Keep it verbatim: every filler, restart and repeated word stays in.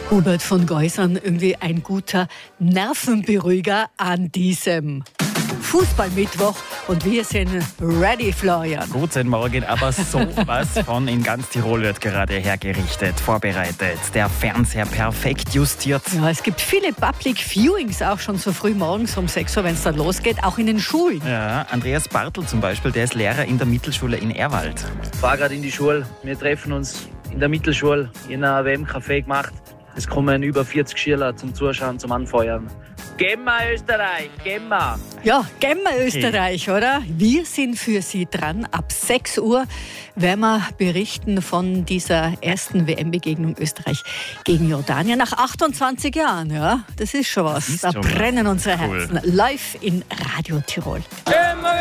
Hubert von Geusern, irgendwie ein guter Nervenberuhiger an diesem Fußballmittwoch. Und wir sind ready, Florian. Guten Morgen, aber sowas von in ganz Tirol wird gerade hergerichtet, vorbereitet. Der Fernseher perfekt justiert. Ja, es gibt viele Public Viewings auch schon so früh morgens um sechs Uhr, wenn es dann losgeht, auch in den Schulen. Ja, Andreas Bartl zum Beispiel, der ist Lehrer in der Mittelschule in Erwald. Ich fahre gerade in die Schule. Wir treffen uns in der Mittelschule in einem W M-Café gemacht. Es kommen über vierzig Schüler zum Zuschauen, zum Anfeuern. Gemma Österreich, Gemma! Ja, Gemma Österreich, oder? Wir sind für Sie dran. Ab sechs Uhr werden wir berichten von dieser ersten W M-Begegnung Österreich gegen Jordanien nach achtundzwanzig Jahren. Ja, das ist schon was. ist da schon brennen was. unsere Cool. Herzen. Live in Radio Tirol.